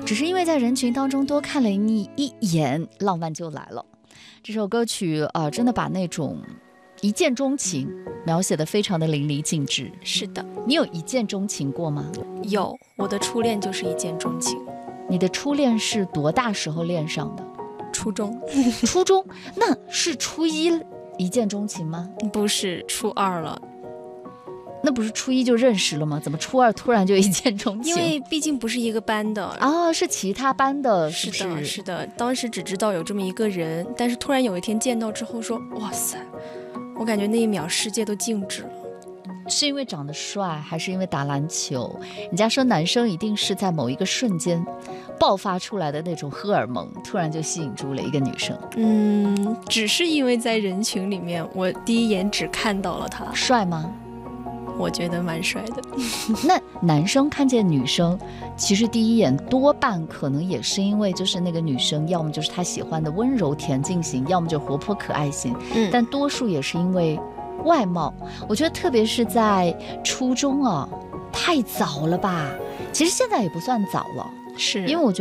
只是因为在人群当中多看了你一眼，浪漫就来了。这首歌曲真的把那种一见钟情描写得非常的淋漓尽致。 是的。 你有一见钟情过吗？ 有，我的初恋就是一见钟情。 你的初恋是多大时候恋上的？ 初中。 初中？那是初一一见钟情吗？ 不是，初二了。 那不是初一就认识了吗？怎么初二突然就一见钟情？ 因为毕竟不是一个班的啊，是其他班的， 是的，是的。当时只知道有这么一个人，但是突然有一天见到之后说，哇塞，我感觉那一秒世界都静止了。 是因为长得帅，还是因为打篮球？人家说男生一定是在某一个瞬间爆发出来的那种荷尔蒙，突然就吸引住了一个女生。 只是因为在人群里面，我第一眼只看到了他。 帅吗？ 我觉得蛮帅的。 那男生看见女生，其实第一眼多半可能也是因为就是那个女生，要么就是他喜欢的温柔恬静型，要么就活泼可爱型。但多数也是因为外貌。我觉得特别是在初中太早了吧？其实现在也不算早了， 是因为我觉得